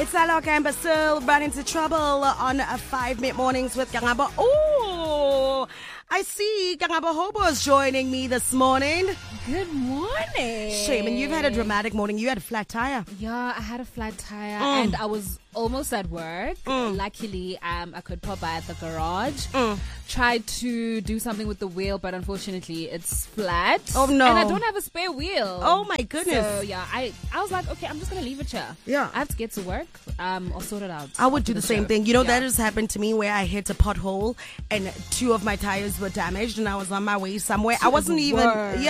It's Alok Amber still run into trouble on 5 mid-mornings with Kangaba. Oh, I see Kangaba Hobo's joining me this morning. Good morning. Shame, and you've had a dramatic morning. You had a flat tire. Yeah, I had a flat tire and I was almost at work. Luckily, I could pop by at the garage. Tried to do something with the wheel, but unfortunately, it's flat. Oh, no. And I don't have a spare wheel. Oh, my goodness. So, yeah, I was like, okay, I'm just going to leave it here. Yeah. I have to get to work. I'll sort it out. I would do the same thing. You know, Yeah. that has happened to me where I hit a pothole and 2 of my tires were damaged and I was on my way somewhere. I wasn't even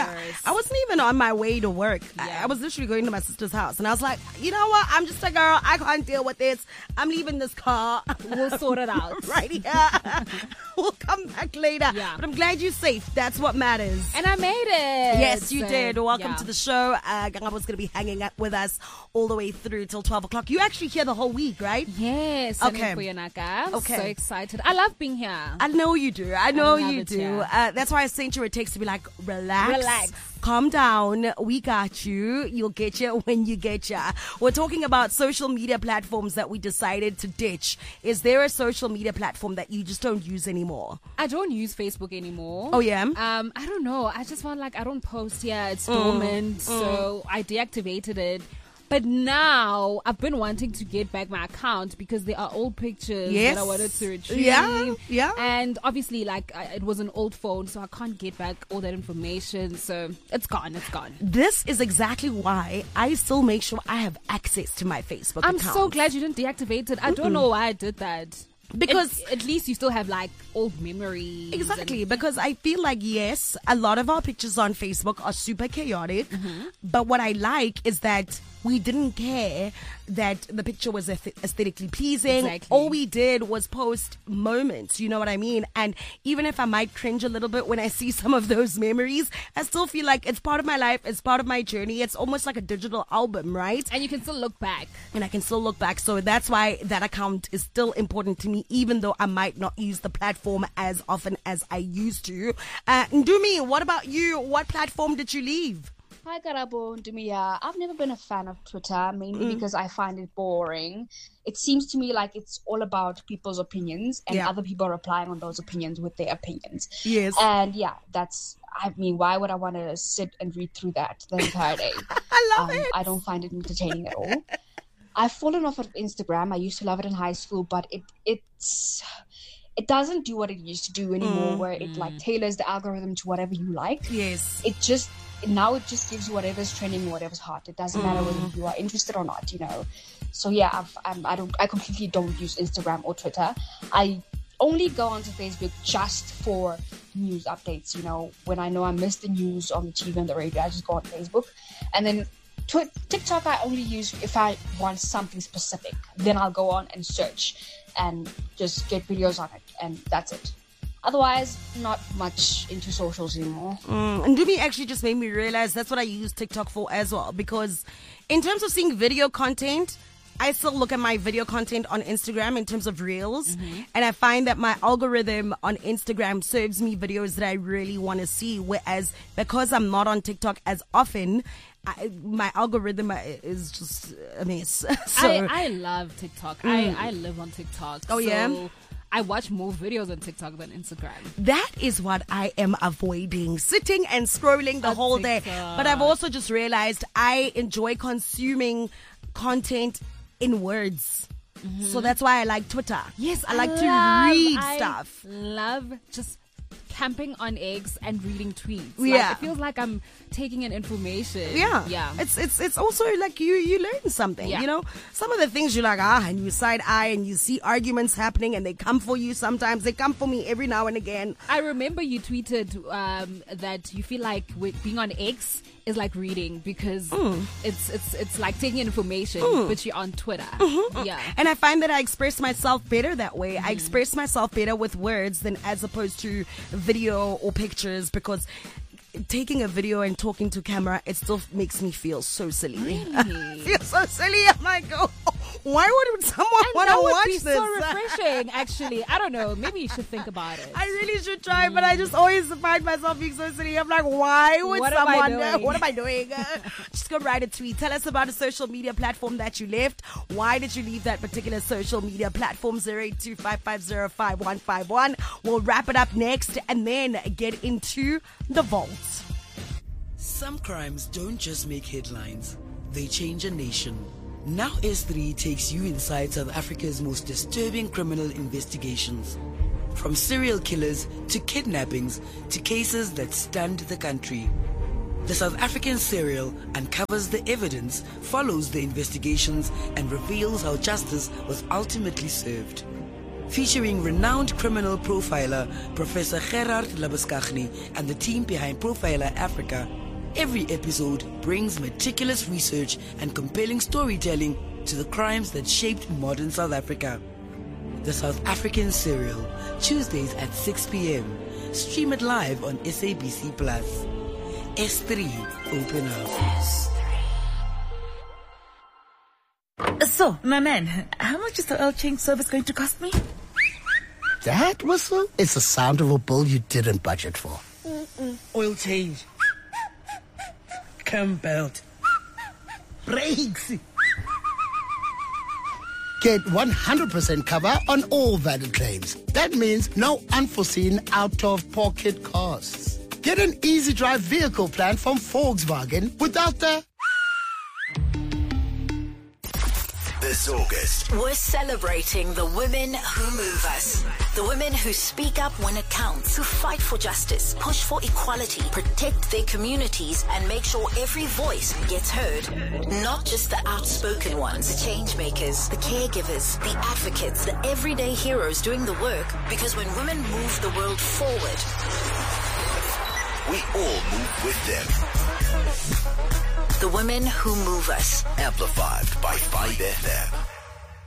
on my way to work. Yeah. I was literally going to my sister's house and I was like, you know what? I'm just a girl. I can't deal with this. I'm leaving this car. We'll sort it out. Right here. We'll come back later. Yeah. But I'm glad you're safe. That's what matters. And I made it. Yes, you So, did. Welcome yeah. to the show. Gangabo's going to be hanging out with us all the way through till 12 o'clock. You actually here the whole week, right? Yes. Okay. Okay. Okay. So excited. I love being here. I know you do. I know love you it, do. yeah. That's why I sent you a text to be like, relax. Relax. Calm down. We got you. You'll get you when you get you. We're talking about social media platforms that we decided to ditch. Is there a social media platform that you just don't use anymore? I don't use Facebook anymore. Oh, yeah? I don't know. I just found like I don't post here. It's dormant. So I deactivated it. But now I've been wanting to get back my account because there are old pictures Yes. that I wanted to retrieve. Yeah. And obviously, like it was an old phone, so I can't get back all that information. So it's gone. It's gone. This is exactly why I still make sure I have access to my Facebook I'm account. so glad you didn't deactivate it. I don't know why I did that. Because- at least you still have like old memories. Exactly, because I feel like, yes, a lot of our pictures on Facebook are super chaotic, but what I like is that we didn't care that the picture was aesthetically pleasing. Exactly. All we did was post moments, you know what I mean? And even if I might cringe a little bit when I see some of those memories, I still feel like it's part of my life, it's part of my journey. It's almost like a digital album, right? And you can still look back. And I can still look back. So that's why that account is still important to me, even though I might not use the platform as often as I used to. Ndumi, what about you? What platform did you leave? Hi, Karabo Ndumia. I've never been a fan of Twitter, mainly because I find it boring. It seems to me like it's all about people's opinions and Yeah. other people are replying on those opinions with their opinions. Yes. And yeah, why would I want to sit and read through that the entire day? I love it. I don't find it entertaining at all. I've fallen off of Instagram. I used to love it in high school, but it doesn't do what it used to do anymore, where it like tailors the algorithm to whatever you like. Yes. It just gives you whatever's trending, whatever's hot. It doesn't matter whether you are interested or not, you know. So yeah, I completely don't use Instagram or Twitter. I only go onto Facebook just for news updates. You know, when I know I missed the news on the TV and the radio, I just go on Facebook. And then TikTok I only use if I want something specific. Then I'll go on and search and just get videos on it, and that's it. Otherwise, not much into socials anymore. And Ndumi actually just made me realize that's what I use TikTok for as well. Because in terms of seeing video content, I still look at my video content on Instagram in terms of reels. And I find that my algorithm on Instagram serves me videos that I really want to see. Whereas because I'm not on TikTok as often, my algorithm is just a mess. So, I love TikTok. I live on TikTok. Oh, yeah? So I watch more videos on TikTok than Instagram. that is what I am avoiding, sitting and scrolling the whole day. TikTok. But I've also just realized I enjoy consuming content in words. So that's why I like Twitter. Yes, I like to read I stuff. Love just camping on eggs and reading tweets. Yeah. Like, it feels like I'm taking in information. Yeah. It's also like you learn something, Yeah. you know? Some of the things you're like, and you side eye and you see arguments happening and they come for you sometimes. They come for me every now and again. I remember you tweeted that you feel like being on X is like reading because it's like taking information, but you're on Twitter. Yeah. And I find that I express myself better that way. I express myself better with words than as opposed to video or pictures, because taking a video and talking to camera, it still makes me feel so silly. Really? I feel so silly. I'm like, oh, Why would someone want to That would watch be this? so refreshing, actually. I don't know. Maybe you should think about it. I really should try, but I just always find myself being so silly. I'm like, why would What am I someone? doing? What am I doing? Just go write a tweet. Tell us about a social media platform that you left. Why did you leave that particular social media platform? 0825505151. We'll wrap it up next and then get into the vault. Some crimes don't just make headlines, they change a nation. Now S3 takes you inside South Africa's most disturbing criminal investigations. From serial killers to kidnappings to cases that stunned the country. The South African Serial uncovers the evidence, follows the investigations, and reveals how justice was ultimately served. Featuring renowned criminal profiler Professor Gerard Labuschagne and the team behind Profiler Africa, every episode brings meticulous research and compelling storytelling to the crimes that shaped modern South Africa. The South African Serial, Tuesdays at 6 p.m. Stream it live on SABC+. S3, open up. So, my man, how much is the oil change service going to cost me? That whistle is the sound of a bill you didn't budget for. Oil change. Cam belt. Brakes. Get 100% cover on all valid claims. That means no unforeseen out-of-pocket costs. Get an easy drive vehicle plan from Volkswagen without the... This August, we're celebrating the women who move us. The women who speak up when it counts, who fight for justice, push for equality, protect their communities, and make sure every voice gets heard. Not just the outspoken ones, the change makers, the caregivers, the advocates, the everyday heroes doing the work. Because when women move the world forward, we all move with them. The women who move us. Amplified by 5FM.